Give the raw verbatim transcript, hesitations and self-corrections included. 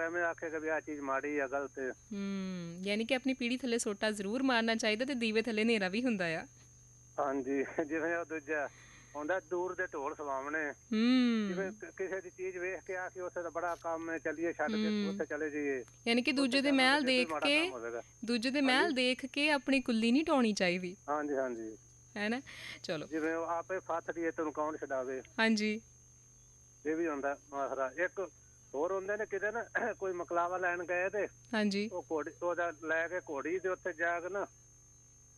ਐਵੇਂ ਆਖੇ ਕਿ ਵੀ ਆਹ ਚੀਜ਼ ਮਾੜੀ ਆ, ਗਲਤ ਹੈ। ਹੂੰ, ਯਾਨੀ ਕਿ ਆਪਣੀ ਪੀੜੀ ਥੱਲੇ ਸੋਟਾ ਜ਼ਰੂਰ ਮਾਰਨਾ ਚਾਹੀਦਾ ਤੇ ਦੀਵੇ ਥੱਲੇ ਹਨੇਰਾ ਵੀ ਹੁੰਦਾ ਆ। ਹਾਂਜੀ, ਜਿਵੇਂ ਉਹ ਦੂਜਾ ਹੁੰਦਾ ਦੂਰ ਦੇ ਢੋਲ ਸਵਾਵਣੇ, ਜਿਵੇਂ ਹੂੰ ਕਿਸੇ ਦੀ ਚੀਜ਼ ਵੇਖ ਕੇ ਆ ਕਿ ਉੱਥੇ ਦਾ ਬੜਾ ਕੰਮ ਹੈ, ਚੱਲੀਏ ਛੱਡ ਕੇ ਹੂੰ ਉੱਥੇ ਚਲੇ ਜਾਈਏ, ਯਾਨੀ ਕਿ ਉੱਥੇ ਦੂਜੇ ਦੇ ਜਾਵਾਂਗੇ ਮਹਿਲ ਫਿਰ ਵੀ ਦੇਖ ਮਾੜਾ ਕੇ ਕੰਮ ਹੋਵੇਗਾ। ਦੂਜੇ ਦੇ ਹਾਂਜੀ ਮਹਿਲ ਦੇਖ ਕੇ ਆਪਣੀ ਕੁੱਲੀ ਨਹੀਂ ਢਾਉਣੀ ਚਾਹੀਦੀ, ਹਾਂਜੀ ਹਾਂਜੀ, ਹੈ ਨਾ। ਚਲੋ, ਜਿਵੇਂ ਉਹ ਆਪੇ ਫੱਤ ਦੀ ਤੈਨੂੰ ਕੌਣ ਛਡਾਵੇ, ਹਾਂਜੀ ਇਹ ਵੀ ਹੁੰਦਾ ਮਾਸਰਾ। ਇੱਕ ਹੋਰ ਹੁੰਦੇ ਨੇ ਕਿਤੇ ਨਾ ਕੋਈ ਮਕਲਾਵਾ ਲੈਣ ਗਏ ਤੇ ਹਾਂਜੀ ਉਹ ਘੋੜੀ ਉਹਦਾ ਲੈ ਕੇ ਘੋੜੀ ਤੇ ਉੱਥੇ ਜਾ ਕੇ ਨਾ